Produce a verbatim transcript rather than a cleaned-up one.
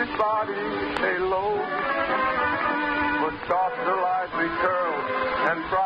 body stay low, with softer, lively curls and bright